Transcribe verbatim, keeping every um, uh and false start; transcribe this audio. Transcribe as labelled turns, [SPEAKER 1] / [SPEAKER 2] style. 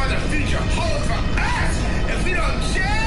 [SPEAKER 1] bother feed your hole for us if we don't change?